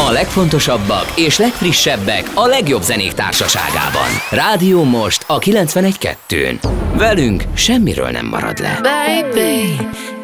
A legfontosabbak és legfrissebbek a legjobb zenék társaságában. Rádió Most a 91.2-n. Velünk semmiről nem marad le. Baby,